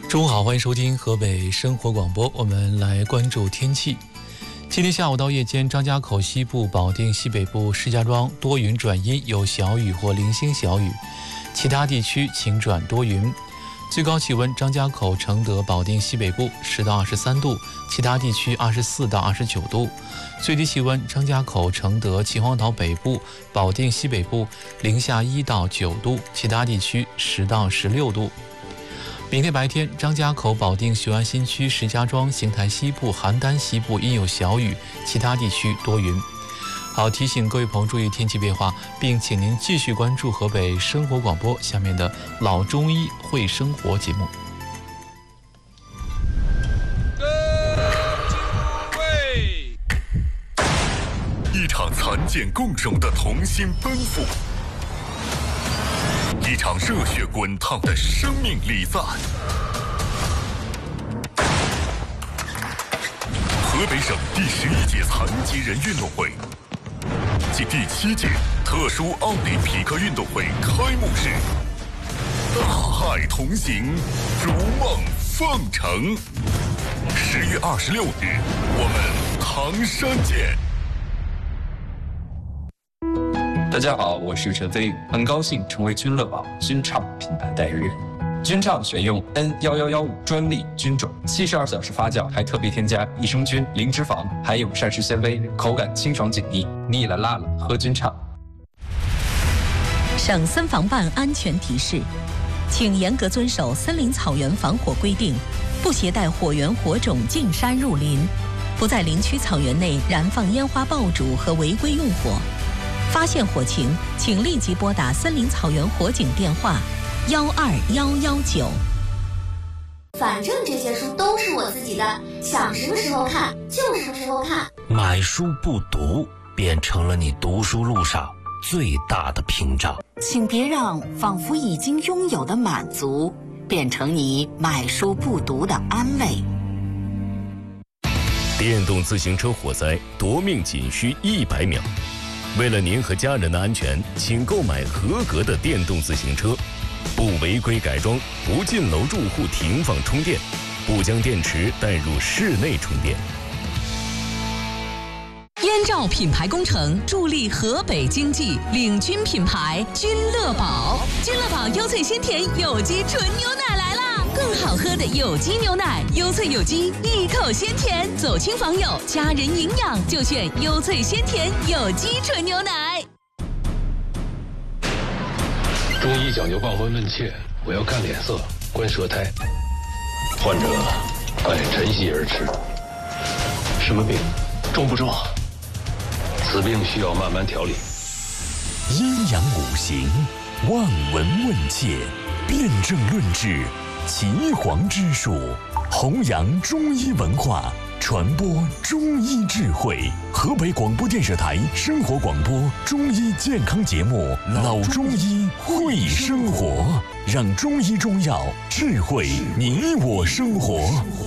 中午好，欢迎收听河北生活广播。我们来关注天气。今天下午到夜间，张家口西部、保定西北部、石家庄多云转阴，有小雨或零星小雨，其他地区晴转多云。最高气温：张家口、承德、保定西北部10到23度，其他地区24到29度。最低气温：张家口、承德、秦皇岛北部、保定西北部零下1到9度，其他地区10到16度。明天白天，张家口、保定、雄安新区、石家庄、邢台西部、邯郸西部阴有小雨，其他地区多云。好，提醒各位朋友注意天气变化，并请您继续关注河北生活广播下面的老中医会生活节目。 一场残茧共守的同心奔赴，一场热血滚烫的生命礼赞。河北省第11届残疾人运动会暨第7届特殊奥林匹克运动会开幕式，大海同行，如梦奉承。10月26日，我们唐山见。 大家好，我是陈飞，很高兴成为君乐宝君畅品牌代言人。君畅选用 N1115专利菌种，72小时发酵，还特别添加益生菌、零脂肪，还有膳食纤维，口感清爽紧腻。腻了辣了，喝君畅。 省森防办安全提示，请严格遵守森林草原防火规定，不携带火源火种进山入林，不在林区草原内燃放烟花爆竹和违规用火。发现火情，请立即拨打森林草原火警电话12119。 反正这些书都是我自己的，想什么时候看就什么时候看。 买书不读，变成了你读书路上最大的屏障。 请别让仿佛已经拥有的满足，变成你买书不读的安慰。 电动自行车火灾夺命仅需100秒。为了您和家人的安全，请购买合格的电动自行车，不违规改装，不进楼住户停放充电，不将电池带入室内充电。 燕赵品牌工程助力河北经济，领军品牌君乐宝。君乐宝优萃鲜甜有机纯牛奶来啦！更好喝的有机牛奶，优萃有机，一口鲜甜，走亲访友，家人营养就选优萃鲜甜有机纯牛奶。 中医讲究望闻问切，我要看脸色，观舌苔。患者按晨曦而吃。什么病？重不重？此病需要慢慢调理。 阴阳五行，望闻问切，辨证论治，岐黄之术，弘扬中医文化，传播中医智慧。河北广播电视台生活广播中医健康节目《老中医会生活》，让中医中药智慧你我生活。